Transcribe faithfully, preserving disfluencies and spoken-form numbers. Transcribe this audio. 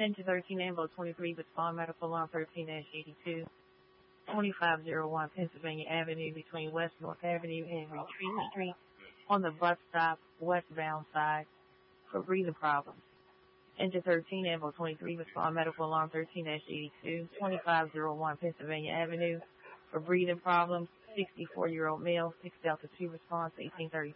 ten to thirteen Ambo twenty-three, respond medical alarm thirteen dash eighty-two. twenty-five oh one Pennsylvania Avenue between West North Avenue and Retreat Street on the bus stop westbound side for breathing problems. Enter thirteen Ambo twenty-three, respond medical alarm thirteen dash eighty-two. twenty-five oh one Pennsylvania Avenue for breathing problems. sixty-four-year-old male, six Delta two response, eighteen thirty